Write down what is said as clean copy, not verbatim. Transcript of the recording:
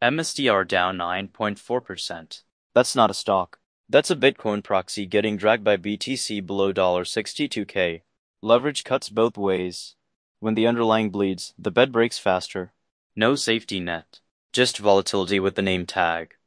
MSTR down 9.4%. That's not a stock. That's a Bitcoin proxy getting dragged by BTC below $62K. Leverage cuts both ways. When the underlying bleeds, the bed breaks faster. No safety net. Just volatility with the name tag.